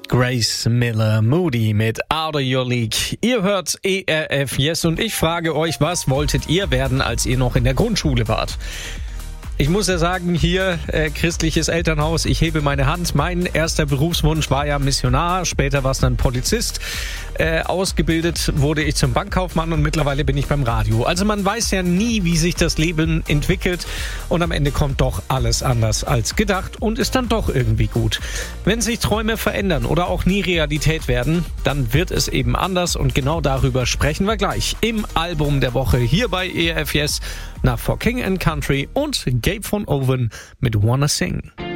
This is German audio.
Grace Miller Moody mit Out of Your League. Ihr hört ERF Yes und ich frage euch, was wolltet ihr werden, als ihr noch in der Grundschule wart? Ich muss ja sagen, hier christliches Elternhaus, ich hebe meine Hand. Mein erster Berufswunsch war ja Missionar, später war es dann Polizist. Ausgebildet wurde ich zum Bankkaufmann und mittlerweile bin ich beim Radio. Also man weiß ja nie, wie sich das Leben entwickelt und am Ende kommt doch alles anders als gedacht und ist dann doch irgendwie gut. Wenn sich Träume verändern oder auch nie Realität werden, dann wird es eben anders und genau darüber sprechen wir gleich im Album der Woche hier bei ERF Yes nach For King and Country und Gabe von Owen mit Wanna Sing.